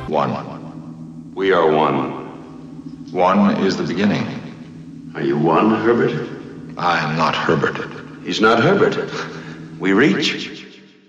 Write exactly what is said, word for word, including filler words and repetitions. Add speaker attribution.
Speaker 1: One.
Speaker 2: We are one.
Speaker 1: One is the beginning.
Speaker 2: Are you one, Herbert?
Speaker 1: I am not Herbert.
Speaker 2: He's not Herbert. We reach.